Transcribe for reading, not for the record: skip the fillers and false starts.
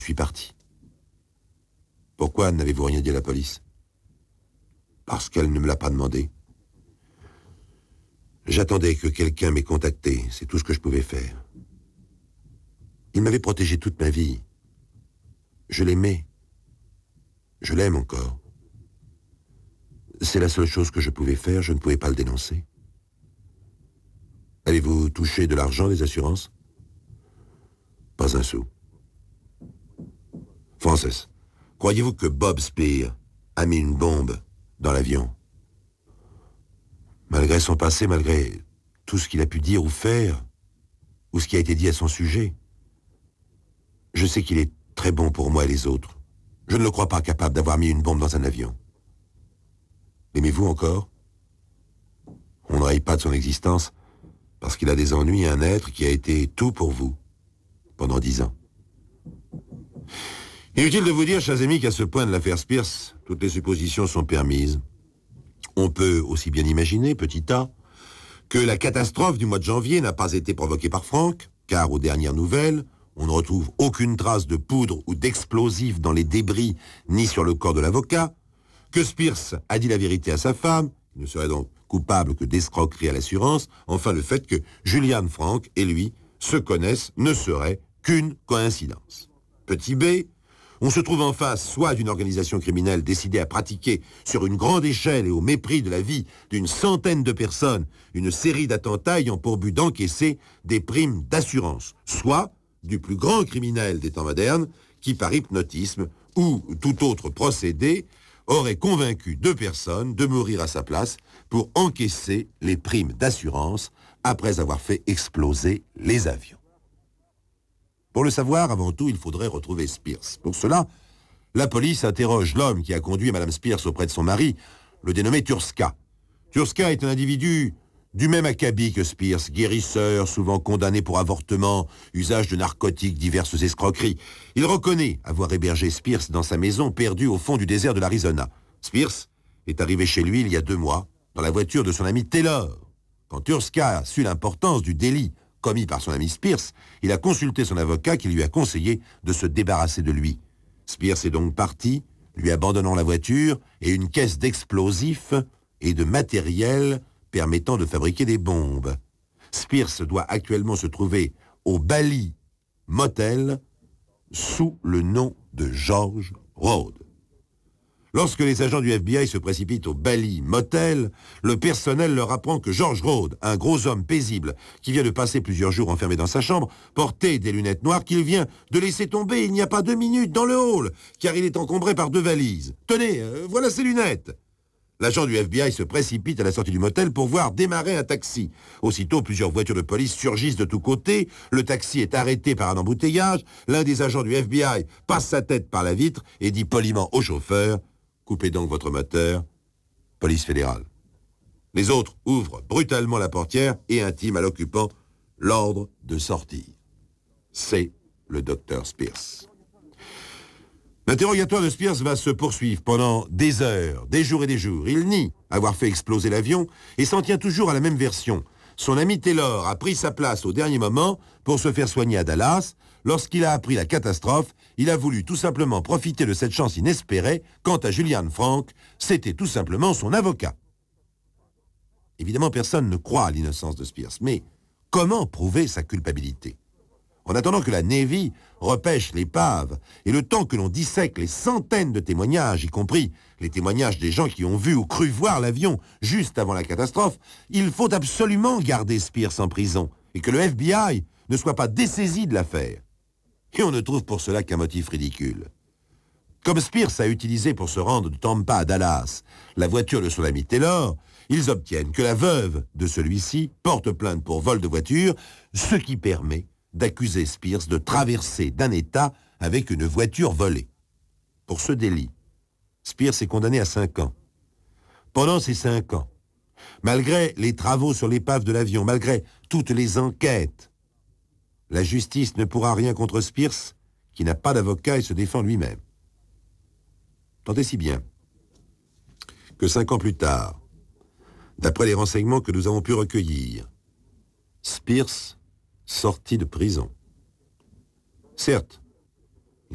Je suis parti. Pourquoi n'avez-vous rien dit à la police? Parce qu'elle ne me l'a pas demandé. J'attendais que quelqu'un m'ait contacté, c'est tout ce que je pouvais faire. Il m'avait protégé toute ma vie. Je l'aimais. Je l'aime encore. C'est la seule chose que je pouvais faire, je ne pouvais pas le dénoncer. Avez-vous touché de l'argent des assurances? Pas un sou. Frances, croyez-vous que Bob Spear a mis une bombe dans l'avion? Malgré son passé, malgré tout ce qu'il a pu dire ou faire, ou ce qui a été dit à son sujet, je sais qu'il est très bon pour moi et les autres. Je ne le crois pas capable d'avoir mis une bombe dans un avion. L'aimez-vous encore? On ne raille pas de son existence parce qu'il a des ennuis, un être qui a été tout pour vous pendant 10 ans. Inutile de vous dire, chers amis, qu'à ce point de l'affaire Spears, toutes les suppositions sont permises. On peut aussi bien imaginer, petit a, que la catastrophe du mois de janvier n'a pas été provoquée par Frank, car aux dernières nouvelles, on ne retrouve aucune trace de poudre ou d'explosif dans les débris ni sur le corps de l'avocat, que Spears a dit la vérité à sa femme, il ne serait donc coupable que d'escroquerie à l'assurance, enfin le fait que Julian Frank et lui se connaissent ne serait qu'une coïncidence. Petit b, on se trouve en face soit d'une organisation criminelle décidée à pratiquer sur une grande échelle et au mépris de la vie d'une centaine de personnes une série d'attentats ayant pour but d'encaisser des primes d'assurance, soit du plus grand criminel des temps modernes qui, par hypnotisme ou tout autre procédé, aurait convaincu 2 personnes de mourir à sa place pour encaisser les primes d'assurance après avoir fait exploser les avions. Pour le savoir, avant tout, il faudrait retrouver Spears. Pour cela, la police interroge l'homme qui a conduit Mme Spears auprès de son mari, le dénommé Turska. Turska est un individu du même acabit que Spears, guérisseur, souvent condamné pour avortement, usage de narcotiques, diverses escroqueries. Il reconnaît avoir hébergé Spears dans sa maison perdue au fond du désert de l'Arizona. Spears est arrivé chez lui il y a 2 mois, dans la voiture de son ami Taylor. Quand Turska a su l'importance du délit commis par son ami Spears, il a consulté son avocat qui lui a conseillé de se débarrasser de lui. Spears est donc parti, lui abandonnant la voiture et une caisse d'explosifs et de matériel permettant de fabriquer des bombes. Spears doit actuellement se trouver au Bali Motel sous le nom de George Rhodes. Lorsque les agents du FBI se précipitent au Bali Motel, le personnel leur apprend que George Rhodes, un gros homme paisible qui vient de passer plusieurs jours enfermé dans sa chambre, portait des lunettes noires qu'il vient de laisser tomber il n'y a pas 2 minutes dans le hall, car il est encombré par 2 valises. Tenez, voilà ses lunettes. L'agent du FBI se précipite à la sortie du motel pour voir démarrer un taxi. Aussitôt, plusieurs voitures de police surgissent de tous côtés. Le taxi est arrêté par un embouteillage. L'un des agents du FBI passe sa tête par la vitre et dit poliment au chauffeur « Coupez donc votre moteur, police fédérale ». Les autres ouvrent brutalement la portière et intiment à l'occupant l'ordre de sortir. C'est le docteur Spears. L'interrogatoire de Spears va se poursuivre pendant des heures, des jours et des jours. Il nie avoir fait exploser l'avion et s'en tient toujours à la même version. Son ami Taylor a pris sa place au dernier moment pour se faire soigner à Dallas. Lorsqu'il a appris la catastrophe, il a voulu tout simplement profiter de cette chance inespérée. Quant à Julian Frank, c'était tout simplement son avocat. Évidemment, personne ne croit à l'innocence de Spears, mais comment prouver sa culpabilité ? En attendant que la Navy repêche l'épave, et le temps que l'on dissèque les centaines de témoignages, y compris les témoignages des gens qui ont vu ou cru voir l'avion juste avant la catastrophe, il faut absolument garder Spears en prison, et que le FBI ne soit pas dessaisi de l'affaire. Et on ne trouve pour cela qu'un motif ridicule. Comme Spears a utilisé pour se rendre de Tampa à Dallas la voiture de son ami Taylor, ils obtiennent que la veuve de celui-ci porte plainte pour vol de voiture, ce qui permet d'accuser Spears de traverser d'un État avec une voiture volée. Pour ce délit, Spears est condamné à 5 ans. Pendant ces 5 ans, malgré les travaux sur l'épave de l'avion, malgré toutes les enquêtes, la justice ne pourra rien contre Spears, qui n'a pas d'avocat et se défend lui-même. Tant et si bien que 5 ans plus tard, d'après les renseignements que nous avons pu recueillir, Spears sorti de prison. Certes,